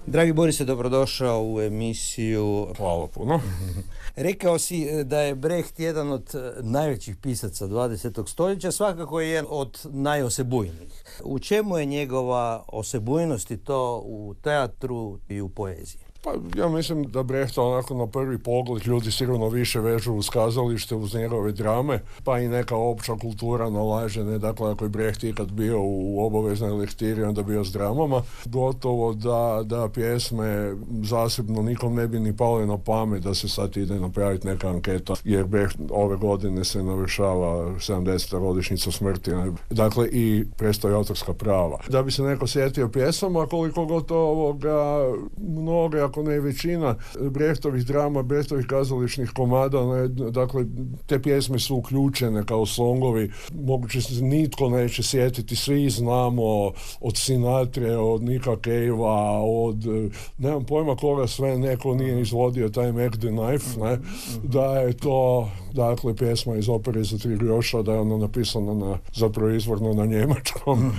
Dragi Borise, dobrodošao u emisiju. Hvala puno. Rekao si da je Brecht jedan od najvećih pisaca 20. stoljeća, svakako je jedan od najosebujnijih. U čemu je njegova osebujnost i to u teatru i u poeziji? Pa ja mislim da Brehta onako na prvi pogled ljudi sigurno više vežu uz kazalište, uz njegove drame, pa i neka opća kultura nalaže, ne, dakle ako je Brecht ikad bio u obaveznoj lektiri, onda bio s dramama, gotovo da pjesme zasebno nikom ne bi ni pale na pamet da se sad ide napraviti neka anketa, jer Brecht ove godine se navršava 70. godišnjica smrti, ne, dakle i prestaje autorska prava. Da bi se neko sjetio pjesama, koliko gotovo mnoge, ako ne većina Brechtovih drama, Brechtovih kazališnih komada, ne, dakle, te pjesme su uključene kao songovi, moguće se nitko neće sjetiti, svi znamo od Sinatre, od Nicka Cavea, od, nemam pojma koga sve, neko nije izvodio taj Mac the Knife, ne, da je to, dakle, pjesma iz opere za 3 groša, da je ona napisana zapravo izvorno na njemačkom.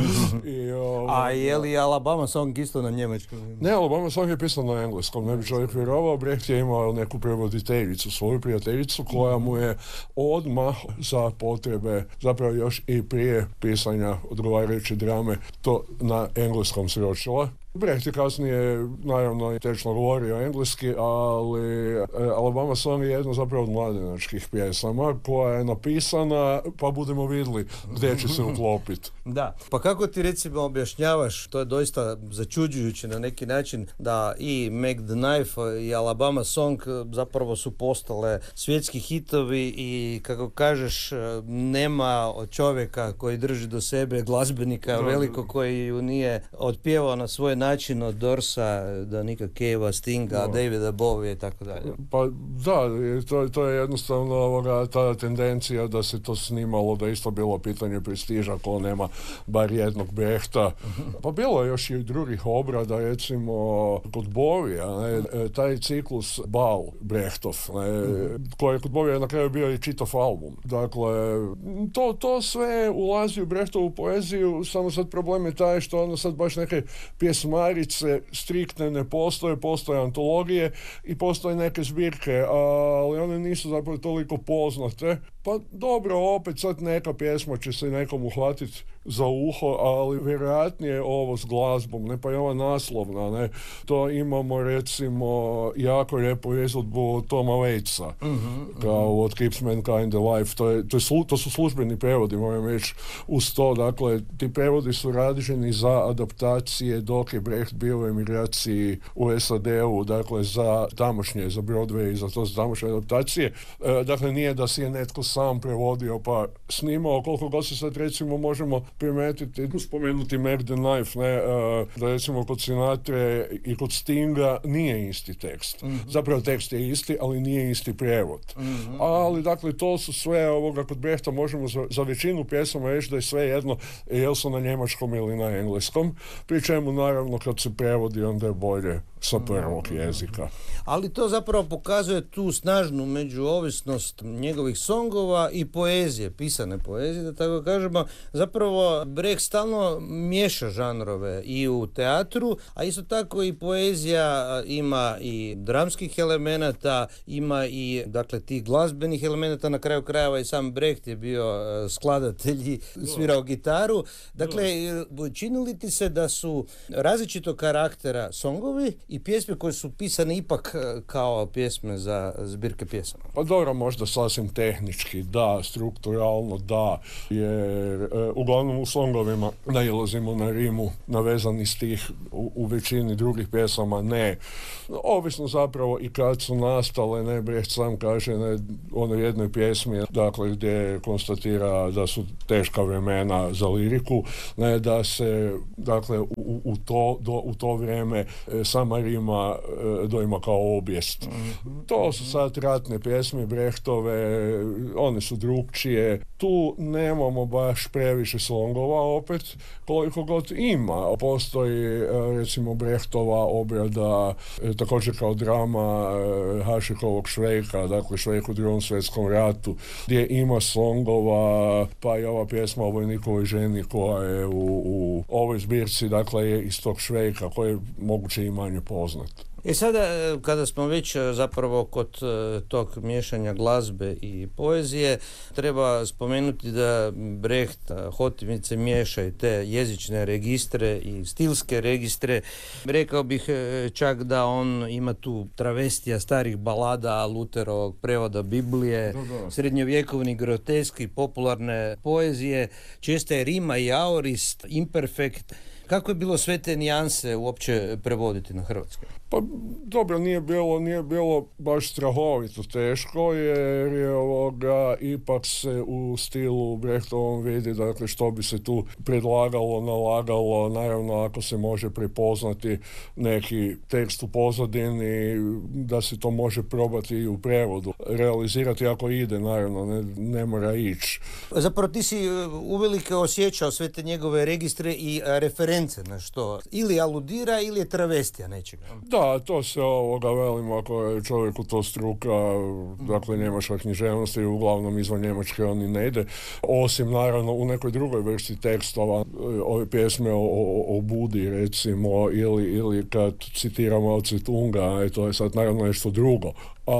A je li Alabama Song isto na njemačkom? Ne, Alabama Song je pisan na engleskom. Ne bi čovjek vjerovao, Brecht je imao neku prevoditeljicu, svoju prijateljicu, koja mu je odmah za potrebe, zapravo još i prije pisanja odgovarajuće drame, to na engleskom sročila. Brecht je kasnije, naravno, tečno govorio engleski, ali Alabama Song je jedna zapravo od mladenačkih pjesama koja je napisana, pa budemo vidjeli gdje će se uklopiti. Da. Pa kako ti recimo objašnjavaš, to je doista začuđujuće na neki način, da i Mac the Knife i Alabama Song zapravo su postale svjetski hitovi i, kako kažeš, nema čovjeka koji drži do sebe glazbenika veliko koji ju nije otpjevao na svoj način, od Dorsa do Nicka Cavea, Stinga, Davida Bowie i tako dalje. Pa da, to je jednostavno ta tendencija da se to snimalo, da isto bilo pitanje prestiža, ko nema bar jednog Brechta. Pa bilo je još i drugih obrada, recimo kod Bowija, taj ciklus Bal Brechtov, koji je kod Bowija na kraju bio i čitav album. Dakle, to sve ulazi u Brechtovu poeziju, samo sad problem je taj što ono sad baš neke pjesmarice striktne ne postoje antologije i postoje neke zbirke, ali one nisu zapravo toliko poznate. Pa dobro, opet sad neka pjesma će se nekom uhvatiti za uho, ali vjerojatnije ovo s glazbom, ne, pa je ova naslovna, ne, to imamo recimo jako lijepu izvedbu Toma Waitsa, kao What Keeps Mankind Alive, to su službeni prevodi, moram reći, uz to, dakle, ti prevodi su rađeni za adaptacije dok je Brecht bio u emigraciji u SAD-u, dakle, za Broadway i za tamošnje adaptacije, dakle, nije da si je netko sam prevodio pa snimao, koliko god se sad recimo možemo primetiti, spomenuti Mac the Knife, ne, da recimo kod Sinatre i kod Stinga nije isti tekst. Zapravo tekst je isti, ali nije isti prijevod. Ali dakle to su sve kod Brechta možemo za većinu pjesama reći da je sve jedno jel su na njemačkom ili na engleskom, pri čemu naravno kad se prevodi onda je bolje sa prvog jezika. Ali to zapravo pokazuje tu snažnu međuovisnost njegovih songova i poezije, pisane poezije, da tako kažemo. Zapravo Brecht stalno miješa žanrove i u teatru, a isto tako i poezija ima i dramskih elemenata, ima i, dakle, tih glazbenih elemenata, na kraju krajeva i sam Brecht je bio skladatelj i svirao gitaru. Dakle, čini li ti se da su različitog karaktera songovi i pjesme koje su pisane ipak kao pjesme za zbirke pjesama? Pa dobro, možda sasvim tehnički, da, strukturalno, da, jer uglavnom u songovima nailazimo na rimu, navezani stih, u većini drugih pjesama ne. Ovisno zapravo i kad su nastale, ne, Brecht sam kaže na onoj jednoj pjesmi, dakle, gdje konstatira da su teška vremena za liriku, ne, da se, dakle, u to vrijeme sama rima doima kao obijest. To su sad ratne pjesme Brechtove, one su drugčije. Tu nemamo baš previše songova opet, koliko god ima. Postoji recimo Brechtova obrada također kao drama Hašikovog Švejka, dakle Švejk u Drugom svjetskom ratu, gdje ima songova, pa i ova pjesma o vojnikovoj ženi koja je u ovoj zbirci, dakle je iz tog Švejka, koje je moguće i manje prepoznati. I sada, kada smo već zapravo kod tog miješanja glazbe i poezije, treba spomenuti da Brecht hotimice miješa i te jezične registre i stilske registre. Rekao bih čak da on ima tu travestija starih balada, Luterovog prevoda Biblije, srednjovjekovni groteski, popularne poezije, često je rima i aorist, imperfekt. Kako je bilo sve te nijanse uopće prevoditi na hrvatski? Pa dobro, nije bilo baš strahovito teško, jer je ipak se u stilu Brechtovom vidi, dakle, što bi se tu predlagalo, nalagalo, naravno ako se može prepoznati neki tekst u pozadini, da se to može probati i u prevodu realizirati ako ide, naravno, ne mora ići. Zapravo ti si uvelike osjećao sve te njegove registre i reference na što ili aludira ili je travestija nečega. Da, to se velim, ako je čovjeku to struka, dakle njemačka književnost i uglavnom izvan Njemačke on i ne ide, osim naravno u nekoj drugoj vrsti tekstova, ove pjesme o Budi recimo, ili kad citiramo Mao Tse-tunga, to je sad naravno nešto drugo.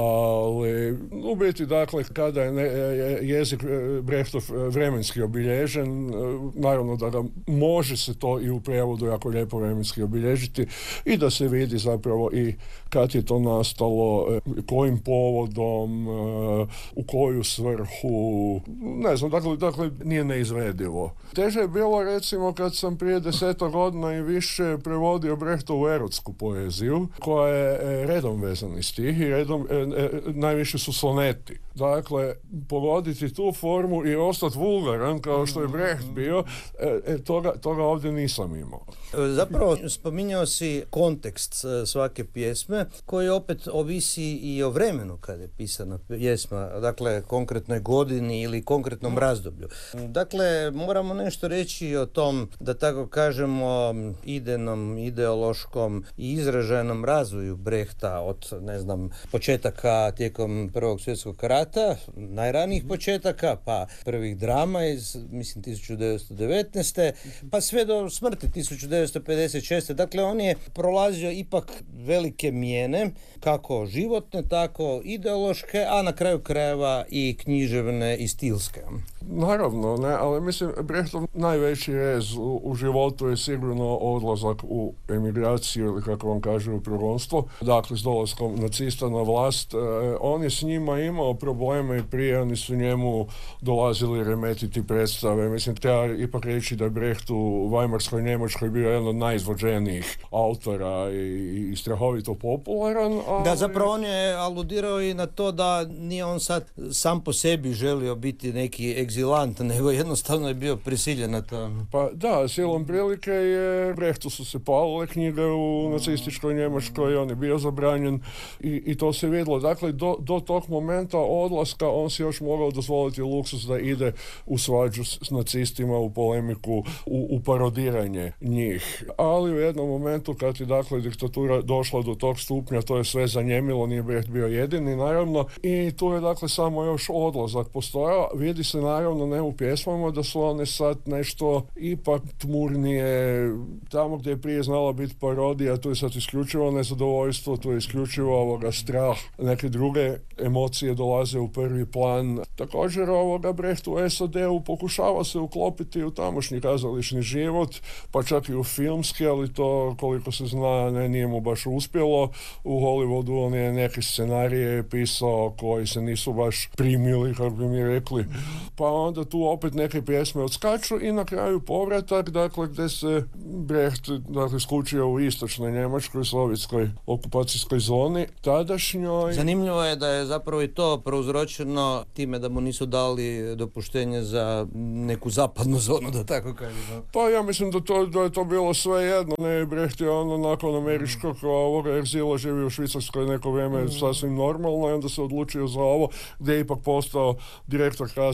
Ali u biti, dakle, kada je jezik Brechtov vremenski obilježen, naravno da ga može se to i u prijevodu jako lijepo vremenski obilježiti i da se vidi zapravo i kad je to nastalo, kojim povodom, u koju svrhu, ne znam, dakle nije neizvedivo. Teže je bilo recimo kad sam prije 10 godina i više prevodio Brechtovu erotsku poeziju, koja je redom vezani stih i redom najviše su soneti. Dakle, pogoditi tu formu i ostati vulgaran kao što je Brecht bio, toga ovdje nisam imao. Zapravo, spominjao si kontekst svake pjesme, koji opet ovisi i o vremenu kada je pisana pjesma, dakle, konkretnoj godini ili konkretnom razdoblju. Dakle, moramo nešto reći o tom, da tako kažemo, idejnom, ideološkom i izražajnom razvoju Brechta od, početaka tijekom Prvog svjetskog rata, najranijih početaka, pa prvih drama iz, 1919. pa sve do smrti 1956. Dakle, on je prolazio ipak velike mijene, kako životne, tako ideološke, a na kraju krajeva i književne i stilske. Naravno, ali mislim, Brechtov najveći rez u životu je sigurno odlazak u emigraciju, ili kako vam kaže, u progonstvo. Dakle, s dolaskom nacista na vlast, on je s njima imao probleme i prije, oni su njemu dolazili remetiti predstave. Mislim, treba ipak reći da je Brecht u Vajmarskoj Njemačkoj bio jedan od najizvođenijih autora i strahovito popularan. Ali... Da, zapravo on je aludirao i na to da nije on sad sam po sebi želio biti neki egzilant, nego jednostavno je bio prisiljen na to. Pa da, silom prilike je Brechtu su se palile knjige u nacističkoj Njemačkoj, on je bio zabranjen i to se vidjelo. Dakle, do tog momenta odlaska on si još mogao dozvoliti luksus da ide u svađu s nacistima, u polemiku, u parodiranje njih. Ali u jednom momentu kad je, dakle, diktatura došla do tog stupnja, to je sve zanjemilo, nije Brecht bio jedini, naravno, i tu je, dakle, samo još odlazak postojao. Vidi se, naravno, ne u pjesmama, da su one sad nešto ipak tmurnije, tamo gdje je prije znala biti parodija, tu je sad isključivo nezadovoljstvo, tu je isključivo strah, neke druge emocije dolaze u prvi plan. Također Brecht u SAD-u pokušava se uklopiti u tamošnji kazališni život, pa čak i u filmski, ali to, koliko se zna, nije mu baš uspjelo. U Hollywoodu on je neke scenarije pisao koji se nisu baš primili, kako bi mi rekli. Pa onda tu opet neke pjesme odskaču i na kraju povratak, dakle, gdje se Brecht, dakle, skučio u istočnoj Njemačkoj, sovjetskoj okupacijskoj zoni, tadašnjoj. Zanimljivo je da je zapravo i to prouzročeno time da mu nisu dali dopuštenje za neku zapadnu zonu, da tako kažemo. Pa ja mislim da je to bilo sve jedno. Ne, Brecht je nakon američkog egzila živio u Švicarskoj neko vrijeme sasvim normalno i onda se odlučio za ovo, gdje je ipak postao direktor kazališta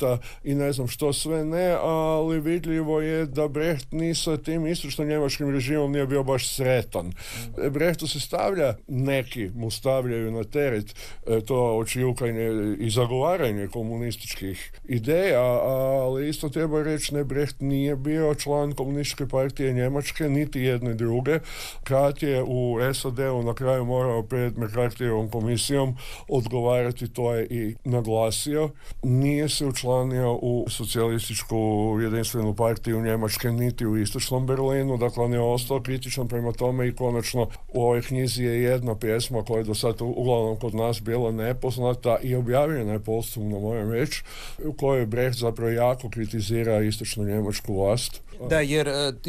Brehta i ne znam što sve ne, ali vidljivo je da Brecht ni sa tim istočno-njemačkim režimom nije bio baš sretan. Brehtu se stavlja, neki mu stavljaju na teret to očijukanje i zagovaranje komunističkih ideja, ali isto treba reći, ne, Brecht nije bio član komunističke partije Njemačke, niti jedne druge. Kad je u SAD-u na kraju morao pred McCarthyjevom komisijom odgovarati, to je i naglasio. Nije se učlanio u socijalističku jedinstvenu partiju Njemačke, niti u istočnom Berlinu, dakle on je ostao kritičan prema tome i konačno u ovoj knjizi je jedna pjesma koja je do sada uglavnom kod nas bila nepoznata i objavljena je posthumno, moram reći, u kojoj Brecht zapravo jako kritizira istočno njemačku vlast. Da, jer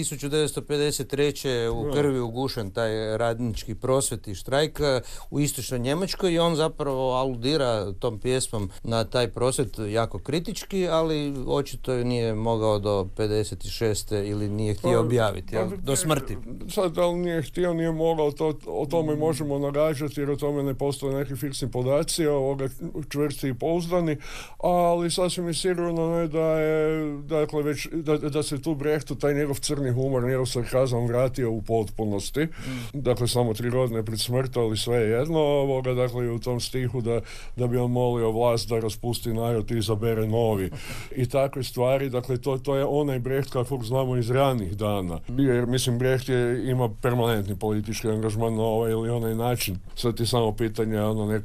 1953. u krvi ugušen taj radnički prosvjed i štrajk u istočnoj Njemačkoj i on zapravo aludira tom pjesmom na taj prosvjed jako kritički, ali očito je nije mogao do 56. ili nije htio objaviti, do smrti. Sad, da li nije htio, nije mogao, o tome možemo nagađati jer o tome ne postoje neki fiksni podaci, čvrsti i pouzdani, ali sasvim je sigurno ne da je, dakle, već, da se tu Brehtu taj njegov crni humor, njegov sarkazam vratio u potpunosti. Dakle, samo 3 godine pred smrti, ali sve je jedno. Dakle, u tom stihu da bi on molio vlast da raspusti narod i izabere novi. I takve stvari, dakle, to je onaj Brecht kakvog znamo iz ranih dana. Jer, mislim, Brecht ima permanentni politički angažman na ovaj ili onaj način. Sad je samo pitanje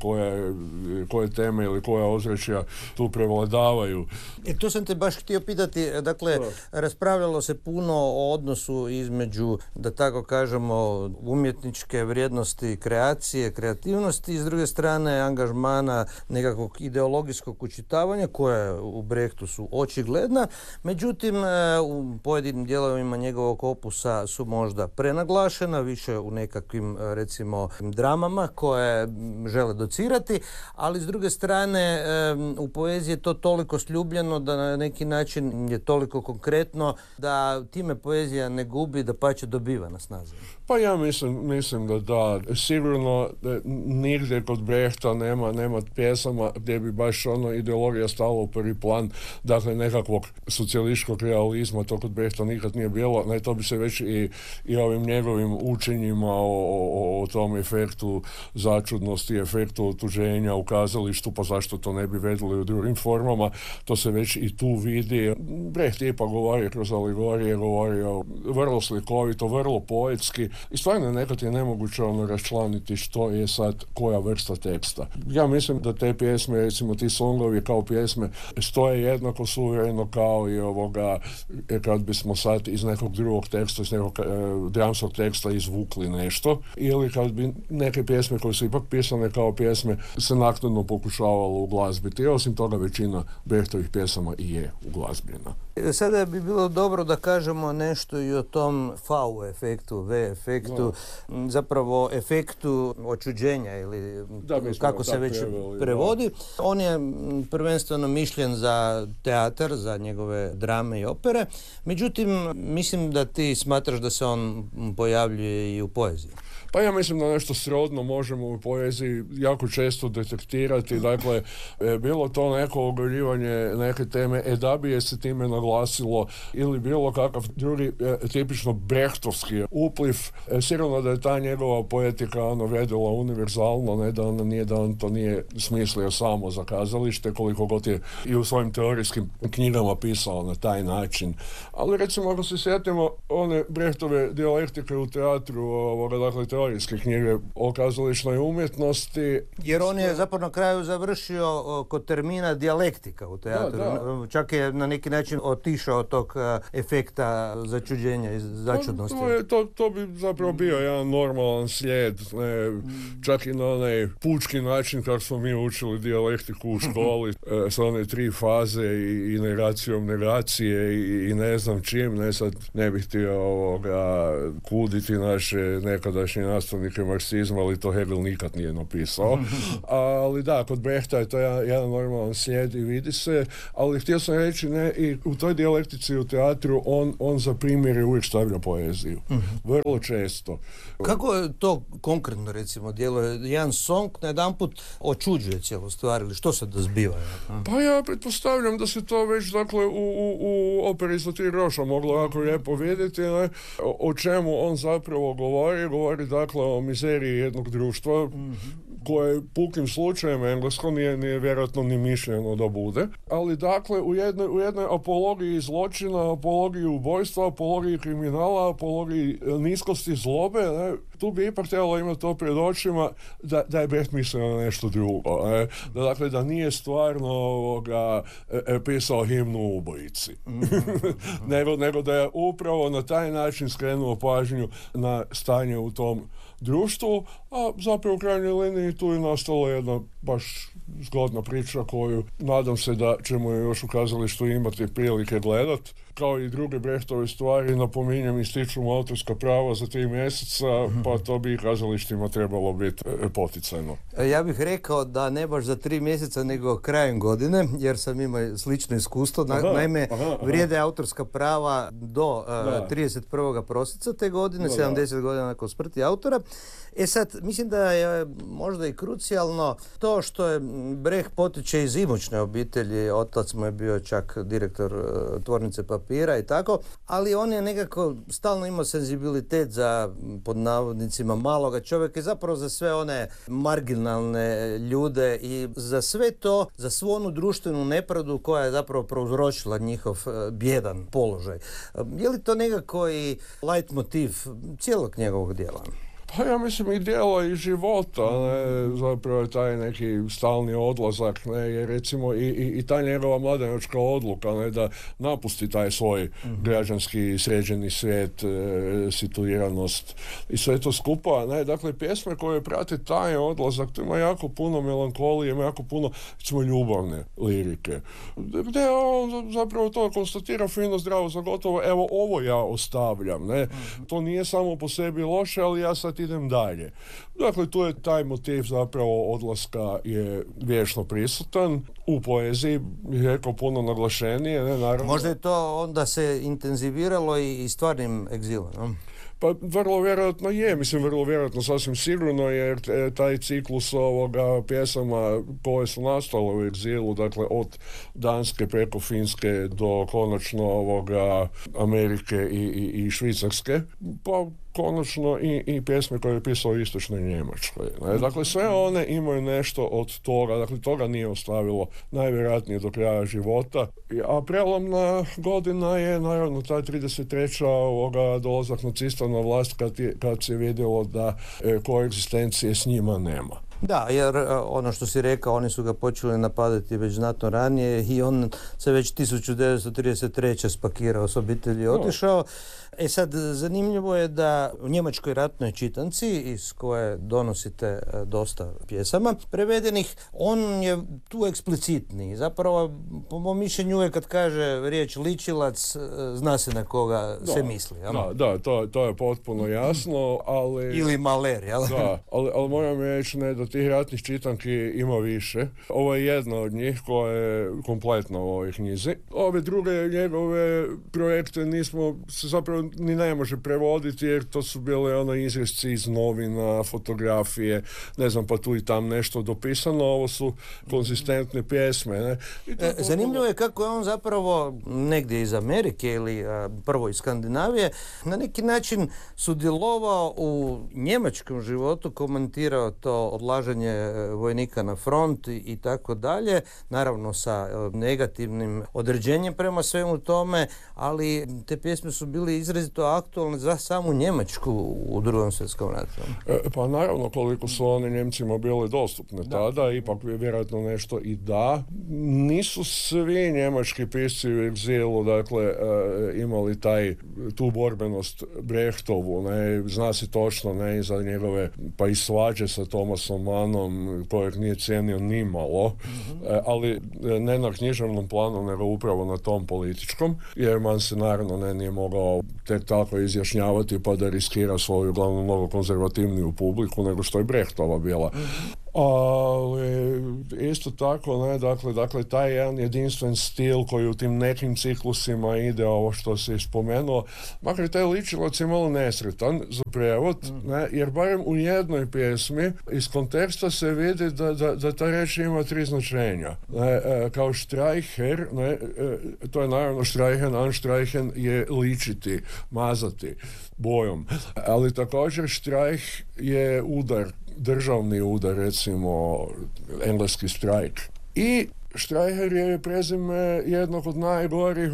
koje teme ili koja ozračja tu prevladavaju. To sam te baš htio pitati, dakle, raspravljalo se puno o odnosu između, da tako kažemo, umjetničke vrijednosti kreacije, kreativnosti i s druge strane angažmana nekakvog ideologijskog učitavanja koje u Brehtu su očigledna, međutim u pojedinim dijelovima njegovog opusa su možda prenaglašena, više u nekakvim recimo dramama koje žele docirati, ali s druge strane u poeziji je to toliko sljubljeno da na neki način je toliko konkretno da time poezija ne gubi, da pače dobiva na snazi. Pa ja mislim da sigurno nigdje kod Brehta nema pjesama gdje bi baš ideologija stala u prvi plan, dakle nekakvog socijalističkog realizma, to kod Brehta nikad nije bilo, to bi se već i ovim njegovim učenjima o tom efektu začudnosti, efektu otuženja u kazalištu, pa zašto to ne bi vedili u drugim formama, to se već i tu vidi. Brecht je ipak govorio kroz alegorije, govorio vrlo slikovito, vrlo poetski i stvarno nekad je nemoguće raščlaniti što je sad koja vrsta teksta. Ja mislim da te pjesme, recimo ti songovi kao pjesme, stoje jednako suvereno kao i kad bismo sad iz nekog drugog teksta, iz nekog dramskog teksta izvukli nešto, ili kad bi neke pjesme koje su ipak pisane kao pjesme se naknadno pokušavalo uglazbiti. I osim toga većina Brechtovih pjesama i je uglazbljena. Sada bi bilo dobro da kažemo nešto i o tom V efektu, V efektu, zapravo efektu očuđenja ili kako se već prevodi. On je prvenstveno mišljen za teatar, za njegove drame i opere, međutim mislim da ti smatraš da se on pojavljuje i u poeziji. Pa ja mislim da nešto srodno možemo u poeziji jako često detektirati, dakle, bilo to neko ogoljivanje neke teme, da bi je se time naglasilo ili bilo kakav drugi tipično brehtovski upliv, sigurno da je ta njegova poetika vedela univerzalno, ne da on to nije smislio samo za kazalište, koliko god je i u svojim teorijskim knjigama pisao na taj način. Ali recimo ako se sjetimo one Brechtove dijalektike u teatru, dakle teorijske knjige o kazališnoj umjetnosti. Jer on je zapravo na kraju završio kod termina dijalektika u teatru. Da. Čak je na neki način otišao od tog efekta začuđenja i začudnosti. To bi zapravo bio jedan normalan slijed. Čak i na onaj pučki način kako smo mi učili dijalektiku u školi sa one 3 faze i negacijom negacije i ne znam čim. Sad ne bih htio kuditi naše nekadašnje nastavnike marksizma, ali to Hegel nikad nije napisao. ali da, kod Brehta je to jedan normalan slijed i vidi se, ali htio sam reći, ne, i u toj dijalektici u teatru on za primjer uvijek stavlja poeziju. Vrlo često. Kako je to konkretno, recimo, djeluje? Jedan song na jedanput očuđuje cijelu stvar, ili što se da zbiva? Pa ja pretpostavljam da se to već, dakle, u operi Zlatih groša moglo jako lijepo vidjeti, ne? O čemu on zapravo govori, dakle, o mizeriji jednog društva, koje pukim slučajem englesko nije vjerojatno ni mišljeno da bude, ali dakle u jednoj apologiji zločina, apologiji ubojstva, apologiji kriminala, apologiji niskosti zlobe, ne, tu bi ipak trebalo imati to pred očima da je Brecht mislio na nešto drugo, ne, dakle da nije stvarno pisao himnu ubojici, nego da je upravo na taj način skrenuo pažnju na stanje u tom društvu, a zapravo u krajnjoj liniji tu je nastala jedna baš zgodna priča koju nadam se da ćemo još u kazalištu imati prilike gledat. Kao i druge Brechtove stvari, napominjem, ističu mu autorska prava za 3 mjeseca, pa to bi i kazalištima trebalo biti poticajno. Ja bih rekao da ne baš za 3 mjeseca, nego krajem godine, jer sam imao slično iskustvo. Naime, vrijede autorska prava do 31. prosinca te godine, 70 godina nakon smrti autora. Sad, mislim da je možda i krucijalno to što je Brecht potiče iz imućne obitelji, otac mu je bio čak direktor tvornice papira i tako, ali on je nekako stalno imao senzibilitet za, pod navodnicima, maloga čovjeka i zapravo za sve one marginalne ljude i za sve to, za svu onu društvenu nepravdu koja je zapravo prouzročila njihov bijedan položaj. Je li to nekako i leitmotiv cijelog njegovog djela? Pa ja mislim i djela i života, ne, zapravo je taj neki stalni odlazak, ne, jer recimo i ta njegova mladenačka odluka, ne, da napusti taj svoj građanski sređeni svijet, situiranost i sve to skupa, ne, dakle pjesme koje prate taj odlazak, to ima jako puno melankolije, ima jako puno, recimo, ljubavne lirike, gdje on zapravo to konstatira fino, zdravo, za gotovo, evo ovo ja ostavljam, ne, to nije samo po sebi loše, ali ja sad idem dalje. Dakle, tu je taj motiv zapravo odlaska je vječno prisutan. U poeziji je rekao puno naglašenije, ne, naravno. Možda je to onda se intenziviralo i stvarnim egzilom, no? Pa vrlo vjerojatno je, vrlo vjerojatno sasvim sigurno, jer taj ciklus ovoga pjesama koje su nastale u egzilu, dakle od Danske preko Finske do konačno ovoga Amerike i Švicarske, pa konačno i pjesme koje je pisao u istočnoj Njemačkoj. Dakle, sve one imaju nešto od toga, dakle, toga nije ostavilo najvjerojatnije do kraja života. A prelomna godina je, naravno, ta 33. dolazak nacista na vlast kad se vidjelo da koegzistencije s njima nema. Da, jer ono što si rekao, oni su ga počeli napadati već znatno ranije i on se već 1933. spakirao s obitelji i otišao. Sad, zanimljivo je da u Njemačkoj ratnoj čitanci, iz koje donosite dosta pjesama prevedenih, on je tu eksplicitniji. Zapravo, po mom mišljenju, uvijek kad kaže riječ ličilac, zna se na koga se misli. Da, to je potpuno jasno, ali... Ili maler, jel? Da, ali moram reći da tih ratnih čitanki ima više. Ovo je jedna od njih koja je kompletna u ovoj knjizi. Ove druge njegove projekte nismo se zapravo ni ne može prevoditi, jer to su bile izresci iz novina, fotografije, ne znam, pa tu i tam nešto dopisano. Ovo su konzistentne pjesme. Ne? Zanimljivo je kako je on zapravo negdje iz Amerike ili prvo iz Skandinavije na neki način sudjelovao u njemačkom životu, komentirao to odlaženje vojnika na front i tako dalje, naravno sa negativnim određenjem prema svemu tome, ali te pjesme su bile izrazito aktualne za samu Njemačku u Drugom svjetskom ratu. Pa naravno, koliko su one Njemcima bile dostupne tada, ipak vjerojatno nešto i da. Nisu svi njemački pisci u egzilu, dakle, imali tu borbenost Brechtovu, ne, zna se točno, ne, za njegove, pa i svađe sa Thomasom Mannom, kojeg nije cijenio ni malo, ali ne na književnom planu, nego upravo na tom političkom, jer Mann se naravno nije mogao tek tako izjašnjavati pa da riskira svoju glavno mnogo konzervativniju publiku nego što je Brechtova bila. ali isto tako, ne, dakle, taj jedan jedinstven stil koji u tim nekim ciklusima ide, ovo što si spomenuo, makar je taj ličilac je malo nesretan za prijevod, ne, jer barem u jednoj pjesmi iz konteksta se vidi da ta reč ima 3 značenja. Ne, kao Streicher, ne, to je naravno Streichen, anstreichen je ličiti, mazati bojom, ali također Streich je udar, državni udar, recimo engleski strajk. I Streicher je prezime jednog od najgorih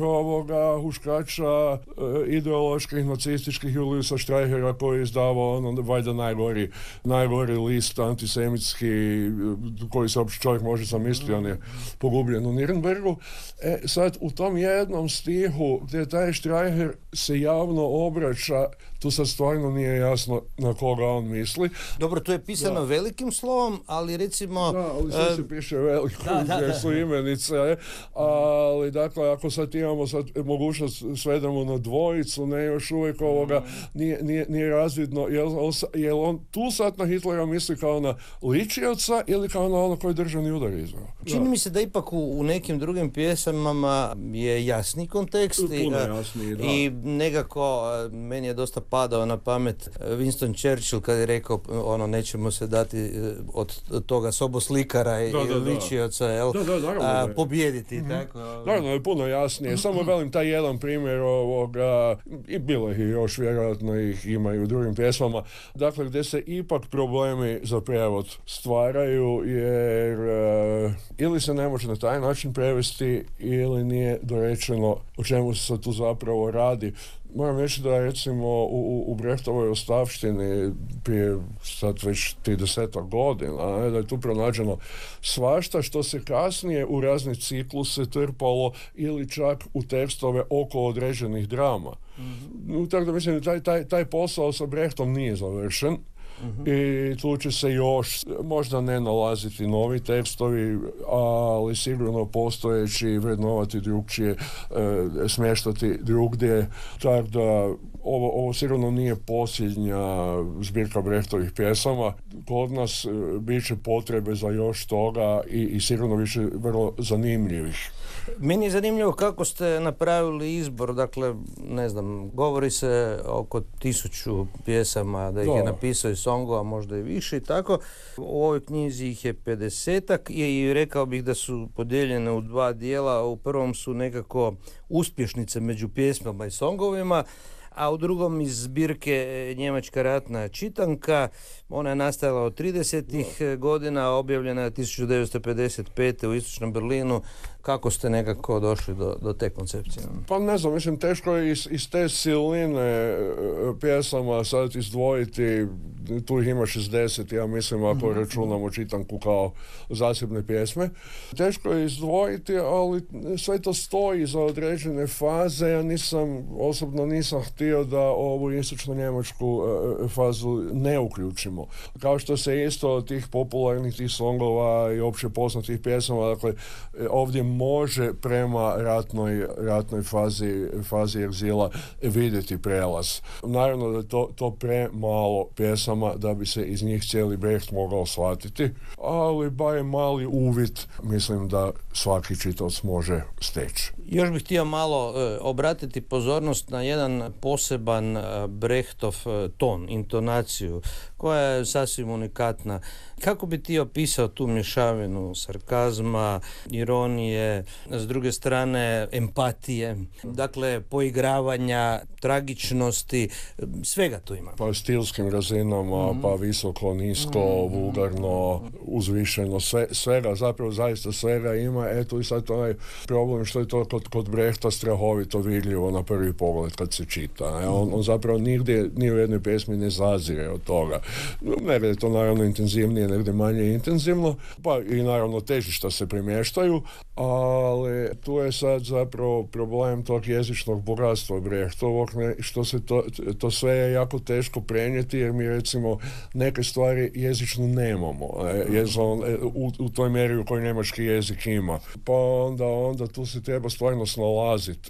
huškača ideoloških nacističkih Juliusa Streichera, koji je izdavao valjda najgori list antisemitski koji se uopće čovjek može zamisliti, on je pogubljen u Nirnbergu. Sad u tom jednom stihu gdje taj Streicher se javno obraća, tu sad stvarno nije jasno na koga on misli. Dobro, to je pisano velikim slovom, ali recimo... Da, ali sve se piše veliko, jer su imenice, ali dakle, ako sad imamo mogućnost svedemo na dvojicu, ne još uvijek nije razvidno, je on tu sad na Hitlera misli kao na ličioca ili kao na ono koji državni udar izveo. Čini mi se da ipak u nekim drugim pjesamama je jasni kontekst i nekako meni je dosta padao na pamet Winston Churchill kad je rekao nećemo se dati od toga soboslikara i ličioca pobijediti. Tako. Naravno je puno jasnije, samo velim taj jedan primjer ovoga, i bilo ih još, vjerojatno ih ima i u drugim pjesmama, dakle gdje se ipak problemi za prijevod stvaraju, jer ili se ne može na taj način prevesti ili nije dorečeno o čemu se tu zapravo radi. Moram reći da recimo u Brechtovoj ostavštini prije sad već 30 godina, da je tu pronađeno svašta što se kasnije u razne cikluse trpalo ili čak u tekstove oko određenih drama. Tako da mislim taj posao sa Brechtom nije završen. I tu će se još možda ne nalaziti novi tekstovi, ali sigurno postojeći vrednovati drugčije, smještati drugdje, tako da ovo sigurno nije posljednja zbirka Brechtovih pjesama. Kod nas bit će potrebe za još toga i sigurno više vrlo zanimljivih. Meni je zanimljivo kako ste napravili izbor, dakle, ne znam, govori se oko 1000 pjesama da ih je napisao i songova, možda i više i tako. U ovoj knjizi ih je 50-ak i rekao bih da su podijeljene u 2 dijela. U prvom su nekako uspješnice među pjesmama i songovima, a u drugom iz zbirke Njemačka ratna čitanka. Ona je nastajala od 30. godina, objavljena je 1955. u Istočnom Berlinu. Kako ste nekako došli do te koncepcije? Pa ne znam, mislim, teško je iz te siline pjesama sad izdvojiti, tu ih ima 60, ja mislim, ako računamo čitanku kao zasebne pjesme. Teško je izdvojiti, ali sve to stoji za određene faze. Ja osobno nisam htio da ovu istočno-njemačku fazu ne uključimo. Kao što se isto od tih popularnih tih songova i opće poznatih pjesama, dakle, ovdje može prema ratnoj fazi egzila vidjeti prelaz. Naravno da je to premalo pjesama da bi se iz njih cijeli Brecht mogao shvatiti, ali barem mali uvid mislim da svaki čitaoc može steći. Još bih htio malo obratiti pozornost na jedan poseban Brechtov ton, intonaciju, koja je sasvim unikatna. Kako bi ti opisao tu mješavinu sarkazma, ironije, s druge strane empatije, dakle poigravanja, tragičnosti, svega tu ima? Pa stilskim razinama, pa visoko, nisko, vulgarno, uzvišeno, svega, zapravo zaista svega ima. Eto i sad onaj problem što je to kod Brechta strahovito vidljivo na prvi pogled kad se čita. On zapravo nigdje, ni u jednoj pjesmi ne zazire od toga. Negdje je to naravno intenzivnije, negdje manje intenzivno, pa i naravno težišta se premještaju, ali tu je sad zapravo problem tog jezičnog bogatstva Brechtovog, što se to sve je jako teško prenijeti, jer mi recimo neke stvari jezično nemamo, u toj mjeri u kojoj njemački jezik ima. Pa onda tu se treba stvarno snalaziti.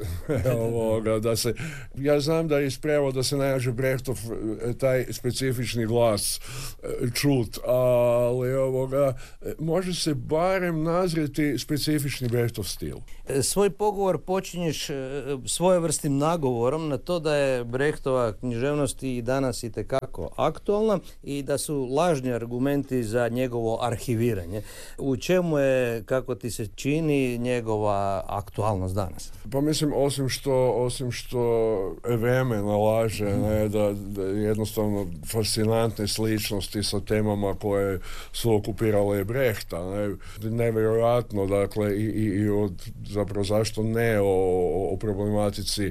Ja znam da iz prijevoda se nađe Brechtov taj specifični glas čut, ali može se barem nazreti specifični Brechtov stil. Svoj pogovor počinješ svojevrsnim nagovorom na to da je Brechtova književnost i danas itekako aktualna i da su lažni argumenti za njegovo arhiviranje. U čemu je, kako ti se čini, njegova aktualnost danas? Pa mislim, osim što vreme nalaže da jednostavno fascinantne sličnosti sa temama koje su okupirale Brechta. Nevjerojatno, dakle, i od, zapravo zašto ne o problematici